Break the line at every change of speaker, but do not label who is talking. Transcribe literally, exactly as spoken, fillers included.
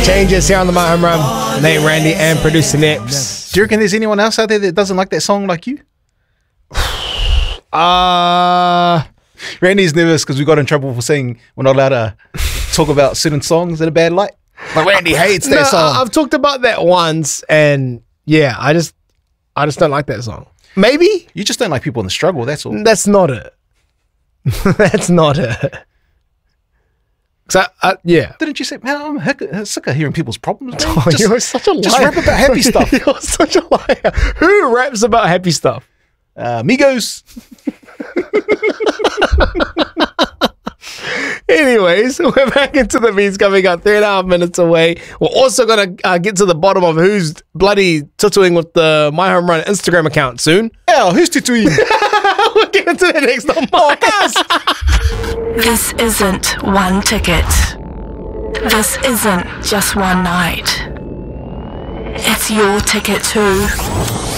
Changes here on the My Home Run. Nate Randy and producer Nips.
Do you reckon there's anyone else out there that doesn't like that song like you?
Uh,
Randy's nervous because we got in trouble for saying we're not allowed to talk about certain songs in a bad light. Like Randy hates that
no,
song.
I've talked about that once, and yeah, I just, I just don't like that song. Maybe
You just don't like people in the struggle, that's all.
that's not it. That's not it. So, I, yeah.
Didn't you say, man, I'm heck, sick of hearing people's problems, man.
Oh,
Just-
you're such a liar.
just rap about happy stuff.
You're such a liar. Who raps about happy stuff?
Uh, Migos.
Anyways, we're back into the beats coming up three and a half minutes away. We're also going to uh, get to the bottom of who's bloody tutuing with the My Home Run Instagram account soon.
Oh, who's tutuing?
We'll get into that next on podcast.
This isn't one ticket. This isn't just one night. It's your ticket too.